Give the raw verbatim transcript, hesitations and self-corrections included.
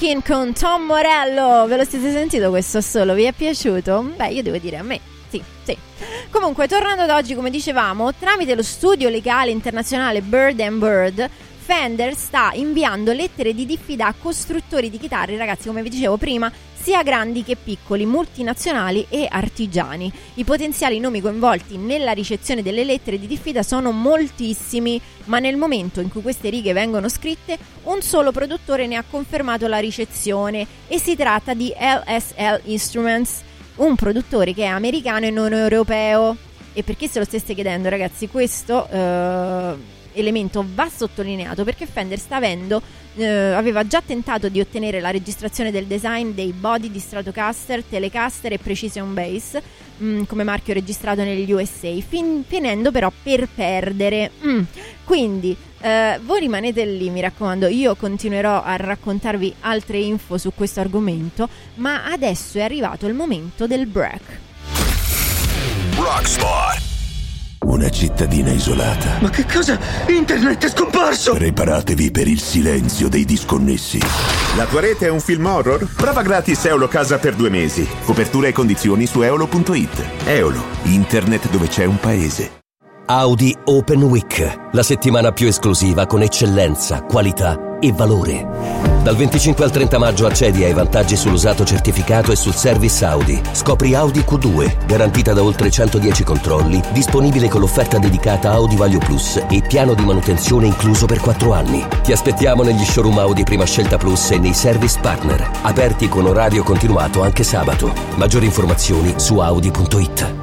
Måneskin con Tom Morello. Ve lo siete sentito questo solo? Vi è piaciuto? Beh, io devo dire a me sì, sì. Comunque, tornando ad oggi, come dicevamo, tramite lo studio legale internazionale Bird and Bird, Fender sta inviando lettere di diffida a costruttori di chitarre, ragazzi, come vi dicevo prima, sia grandi che piccoli, multinazionali e artigiani. I potenziali nomi coinvolti nella ricezione delle lettere di diffida sono moltissimi, ma nel momento in cui queste righe vengono scritte, un solo produttore ne ha confermato la ricezione e si tratta di L S L Instruments, un produttore che è americano e non europeo. E perché se lo stesse chiedendo, ragazzi, questo uh, elemento va sottolineato perché Fender sta avendo uh, aveva già tentato di ottenere la registrazione del design dei body di Stratocaster, Telecaster e Precision Bass mh, come marchio registrato negli U S A, fin- finendo però per perdere. Mm. Quindi uh, voi rimanete lì, mi raccomando, io continuerò a raccontarvi altre info su questo argomento, ma adesso è arrivato il momento del break. Rockspot. Una cittadina isolata. Ma che cosa? Internet è scomparso! Preparatevi per il silenzio dei disconnessi. La tua rete è un film horror? Prova gratis Eolo Casa per due mesi. Copertura e condizioni su eolo punto it. Eolo, internet dove c'è un paese. Audi Open Week, la settimana più esclusiva con eccellenza, qualità e valore. Dal venticinque al trenta maggio accedi ai vantaggi sull'usato certificato e sul service Audi. Scopri Audi Q due, garantita da oltre centodieci controlli, disponibile con l'offerta dedicata Audi Vaglio Plus e piano di manutenzione incluso per quattro anni. Ti aspettiamo negli showroom Audi Prima Scelta Plus e nei service partner, aperti con orario continuato anche sabato. Maggiori informazioni su audi punto it.